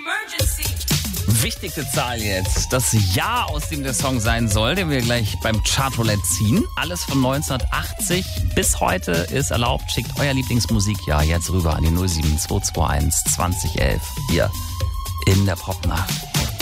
Wichtigste Zahl jetzt. Das Jahr, aus dem der Song sein soll, den wir gleich beim Chartroulette ziehen. Alles von 1980 bis heute ist erlaubt. Schickt euer Lieblingsmusikjahr jetzt rüber an die 07221 2011. Hier in der Popnacht.